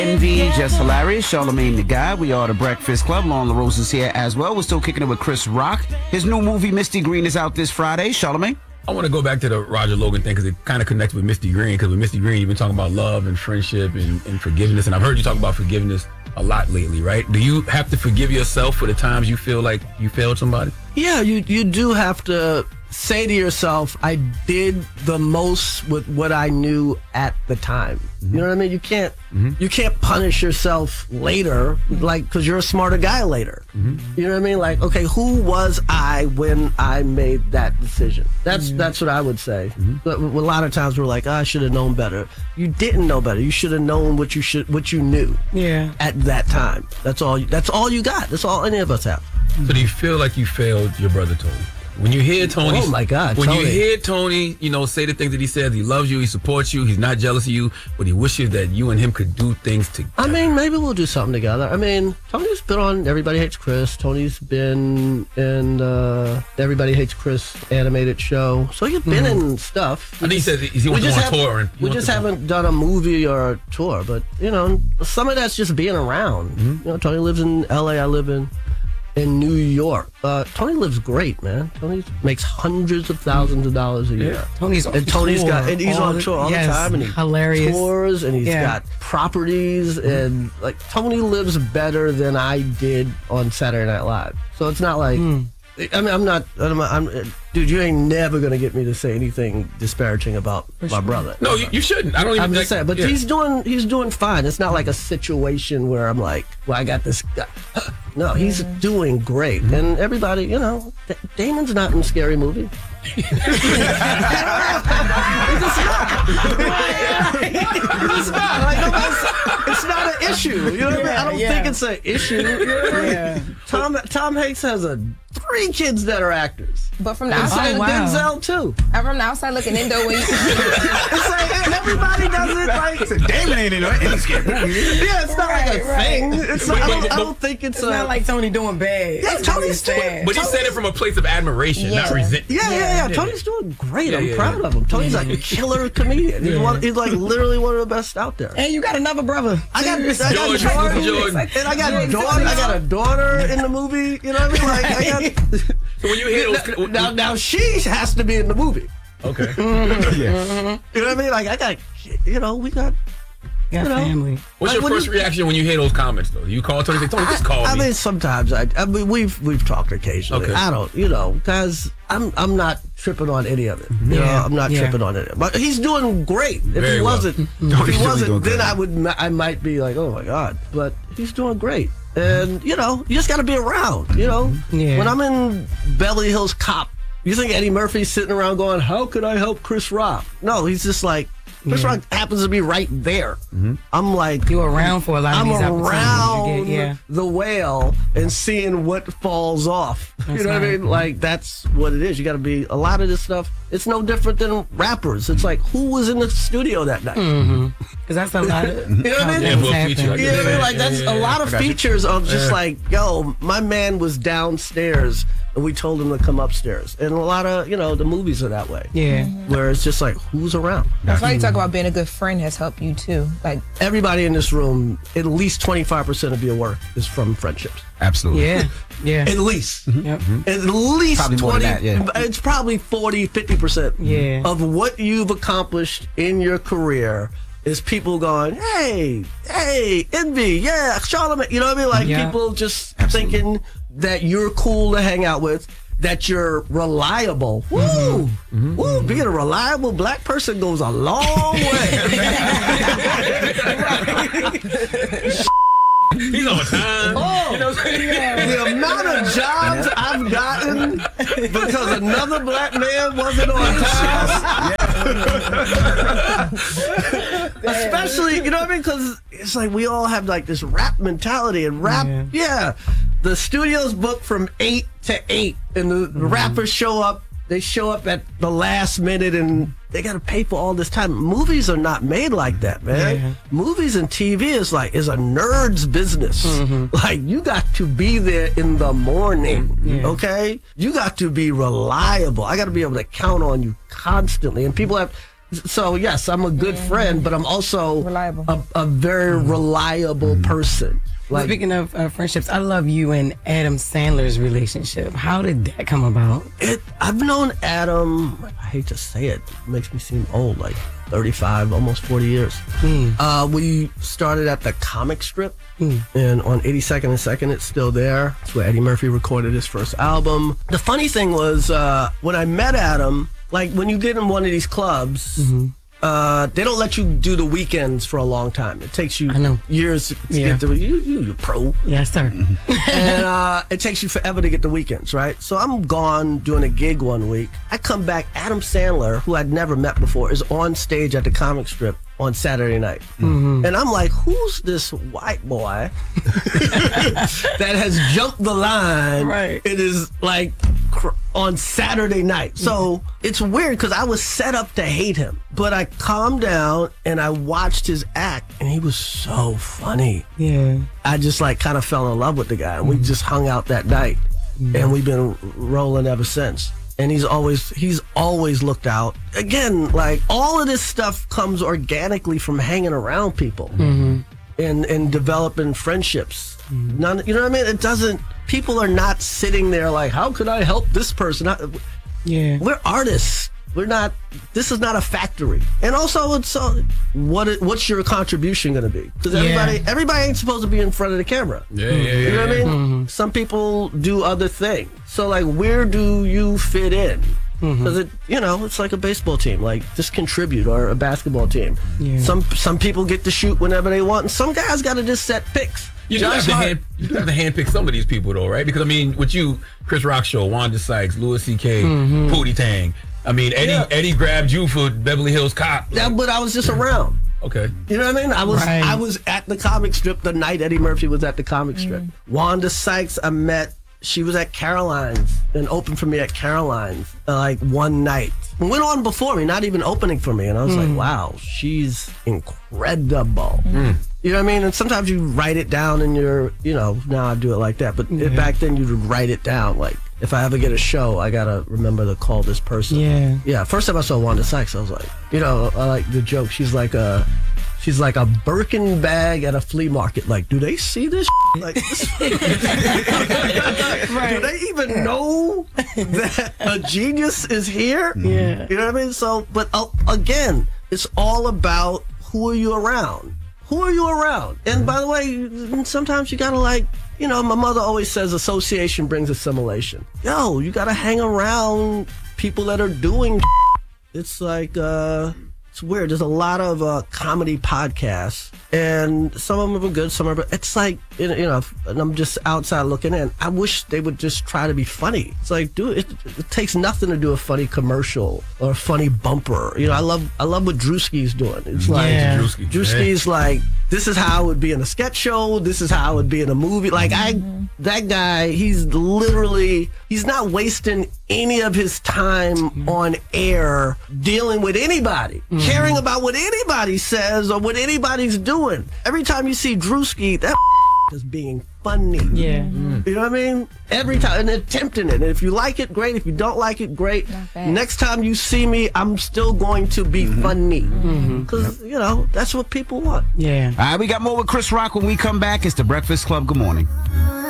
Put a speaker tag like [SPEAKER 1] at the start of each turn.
[SPEAKER 1] Envy, just hilarious. Charlamagne the Guy. We are the Breakfast Club. Lauren LaRose is here as well. We're still kicking it with Chris Rock. His new movie, Misty Green, is out this Friday. Charlamagne?
[SPEAKER 2] I want to go back to the Roger Logan thing because it kind of connects with Misty Green. Because with Misty Green, you've been talking about love and friendship and forgiveness. And I've heard you talk about forgiveness a lot lately, right? Do you have to forgive yourself for the times you feel like you failed somebody?
[SPEAKER 3] Yeah, you do have to say to yourself, I did the most with what I knew at the time. Mm-hmm. You know what I mean? You can't punish yourself later, like, because you're a smarter guy later. Mm-hmm. You know what I mean? Like, okay, who was I when I made that decision? That's what I would say. Mm-hmm. But a lot of times we're like, I should have known better. You didn't know better. You should have known what you knew.
[SPEAKER 4] Yeah.
[SPEAKER 3] At that time. That's all you got. That's all any of us have.
[SPEAKER 2] So do you feel like you failed your brother Tony? When you hear Tony,
[SPEAKER 3] oh my God,
[SPEAKER 2] when
[SPEAKER 3] Tony.
[SPEAKER 2] you hear Tony, say the things that he says, he loves you, he supports you, he's not jealous of you, but he wishes that you and him could do things together.
[SPEAKER 3] I mean, maybe we'll do something together. I mean, Tony's been on Everybody Hates Chris. Tony's been in Everybody Hates Chris animated show. So he's been in stuff.
[SPEAKER 2] I think he said he wants to go on tour.
[SPEAKER 3] We just haven't done a movie or a tour, but some of that's just being around. Mm-hmm. Tony lives in LA. I live in New York. Tony lives great, man. Tony makes hundreds of thousands of dollars a year.
[SPEAKER 4] Tony's on tour
[SPEAKER 3] all the time, and he
[SPEAKER 4] hilarious
[SPEAKER 3] tours, and he's got properties, and like Tony lives better than I did on Saturday Night Live. So it's not like I mean, dude, you ain't never gonna get me to say anything disparaging about my brother.
[SPEAKER 2] No, you shouldn't. I don't even.
[SPEAKER 3] I'm just saying, but he's doing fine. It's not like a situation where I'm like, well, I got this guy. No, he's doing great, and everybody, Damon's not in Scary Movie. It's not an issue. You know what I mean? I don't think it's an issue. Tom Hanks has 3 kids that are actors.
[SPEAKER 5] But from the outside,
[SPEAKER 3] Denzel too.
[SPEAKER 5] And from the outside looking in, though, when you
[SPEAKER 3] it's like everybody does it. Like
[SPEAKER 1] Damon ain't in any Scary Movie.
[SPEAKER 3] Yeah, it's not like a thing. It's not, I don't think it's
[SPEAKER 4] not like Tony doing bad.
[SPEAKER 3] Yeah, Tony's doing.
[SPEAKER 2] But he said it from a place of admiration, not resentment.
[SPEAKER 3] Yeah. Tony's doing great. I'm proud of him. Tony's like a killer comedian. He's like literally one of the best out there.
[SPEAKER 4] And you got another brother.
[SPEAKER 3] I got
[SPEAKER 2] Jordan.
[SPEAKER 3] And I got a daughter in the movie. You know what I mean? Like I got.
[SPEAKER 2] So when you hear those,
[SPEAKER 3] now she has to be in the movie.
[SPEAKER 2] Okay.
[SPEAKER 3] Yeah. You know what I mean? Like I got. We got.
[SPEAKER 4] Family.
[SPEAKER 2] What's your first reaction when you hear those comments, though? You call Tony and say, Tony, just call me.
[SPEAKER 3] I mean, sometimes I mean, we've talked occasionally.
[SPEAKER 2] Okay.
[SPEAKER 3] I don't, because I'm not tripping on any of it. I'm not tripping on it. But he's doing great. If he wasn't, then I might be like, oh my God. But he's doing great. And you just got to be around. When I'm in Beverly Hills Cop, you think Eddie Murphy's sitting around going, how could I help Chris Rock? No, he's just like. Chris Rock happens to be right there. Mm-hmm. I'm like...
[SPEAKER 4] You're around for a lot of these opportunities you get,
[SPEAKER 3] the whale and seeing what falls off. You know what I mean? Like, that's what it is. You got to be... A lot of this stuff, it's no different than rappers. It's like, who was in the studio that night?
[SPEAKER 4] Because that's a lot of...
[SPEAKER 3] You know what I mean?
[SPEAKER 2] You know what I mean?
[SPEAKER 3] Like, that's a lot of features of just like, yo, my man was downstairs and we told him to come upstairs. And a lot of, the movies are that way.
[SPEAKER 4] Yeah.
[SPEAKER 3] Where it's just like, who's around?
[SPEAKER 5] That's why you talk about being a good friend has helped you too. Like
[SPEAKER 3] everybody in this room, at least 25% of your work is from friendships.
[SPEAKER 1] Absolutely.
[SPEAKER 4] Yeah.
[SPEAKER 3] At least.
[SPEAKER 4] Yep.
[SPEAKER 3] At least
[SPEAKER 1] probably
[SPEAKER 3] 20.
[SPEAKER 1] More than that,
[SPEAKER 3] It's probably 40, 50% of what you've accomplished in your career is people going, hey, Envy, Charlamagne. You know what I mean? Like people just thinking that you're cool to hang out with, that you're reliable. Woo! Woo! Being a reliable black person goes a long way.
[SPEAKER 2] He's on time.
[SPEAKER 3] The amount of jobs I've gotten because another black man wasn't on time. Especially, you know what I mean? Because it's like we all have like this rap mentality, and rap, the studio's booked from 8 to 8, and the rappers show up. They show up at the last minute, and they got to pay for all this time. Movies are not made like that, man. Movies and TV is a nerd's business. Like, you got to be there in the morning, okay? You got to be reliable. I got to be able to count on you constantly. And people have So yes, I'm a good friend, but I'm also
[SPEAKER 5] Reliable.
[SPEAKER 3] a very reliable person. Like,
[SPEAKER 4] Speaking of friendships, I love you and Adam Sandler's relationship. How did that come about?
[SPEAKER 3] I've known Adam, I hate to say it makes me seem old, like 35, almost 40 years. We started at the comic strip, and on 82nd and 2nd, it's still there. It's where Eddie Murphy recorded his first album. The funny thing was, when I met Adam, like when you get in one of these clubs, they don't let you do the weekends for a long time. It takes you years to get to you're pro.
[SPEAKER 4] Yes, sir.
[SPEAKER 3] And it takes you forever to get the weekends, right? So I'm gone doing a gig one week. I come back, Adam Sandler, who I'd never met before, is on stage at the comic strip on Saturday night. And I'm like, who's this white boy that has jumped the line?
[SPEAKER 4] Right.
[SPEAKER 3] It is like on Saturday night. So it's weird because I was set up to hate him. But I calmed down and I watched his act and he was so funny.
[SPEAKER 4] Yeah.
[SPEAKER 3] I just like kind of fell in love with the guy, and we just hung out that night, and we've been rolling ever since. And he's always looked out. Again, like all of this stuff comes organically from hanging around people and developing friendships. None, you know what I mean? It doesn't. People are not sitting there like, how could I help this person?
[SPEAKER 4] Yeah.
[SPEAKER 3] We're artists. We're not. This is not a factory. And also, it's what's your contribution going to be? Because everybody ain't supposed to be in front of the camera. You know what I mean? Some people do other things. So, like, where do you fit in? Because it's like a baseball team. Like, just contribute, or a basketball team.
[SPEAKER 4] Yeah.
[SPEAKER 3] Some people get to shoot whenever they want, and some guys got to just set picks.
[SPEAKER 2] You do have to handpick some of these people, though, right? Because, I mean, with you, Chris Rock Show, Wanda Sykes, Louis C.K., Pootie Tang. I mean, Eddie grabbed you for Beverly Hills Cop.
[SPEAKER 3] Yeah, but I was just around.
[SPEAKER 2] Okay.
[SPEAKER 3] You know what I mean? I was at the comic strip the night Eddie Murphy was at the comic strip. Wanda Sykes, I met. She was at Caroline's and opened for me at Caroline's like one night. And went on before me, not even opening for me. And I was like, wow, she's incredible. You know what I mean? And sometimes you write it down in your, now I do it like that. But back then you'd write it down. Like, if I ever get a show, I got to remember to call this person.
[SPEAKER 4] Yeah.
[SPEAKER 3] Yeah. First time I saw Wanda Sykes, I was like, I like the joke. She's like a Birkin bag at a flea market. Like, do they see this? Like, do they even know that a genius is here?
[SPEAKER 4] Yeah.
[SPEAKER 3] You know what I mean? So, but again, it's all about who are you around? Who are you around? And by the way, sometimes you gotta my mother always says association brings assimilation. Yo, you gotta hang around people that are doing. It's like, it's weird. There's a lot of comedy podcasts, and some of them are good, some are bad. It's like, and I'm just outside looking in. I wish they would just try to be funny. It's like, dude, it takes nothing to do a funny commercial or a funny bumper. I love what Drewski's doing. It's like, Drewski's like, this is how it would be in a sketch show. This is how it would be in a movie. Like, that guy, he's not wasting any of his time on air dealing with anybody, caring about what anybody says or what anybody's doing. Every time you see Drewski, that is being funny.
[SPEAKER 4] Yeah.
[SPEAKER 3] You know what I mean? Every time, and attempting it. And if you like it, great. If you don't like it, great. Next time you see me, I'm still going to be funny. Because, that's what people want.
[SPEAKER 4] Yeah.
[SPEAKER 1] All right, we got more with Chris Rock when we come back. It's The Breakfast Club. Good morning.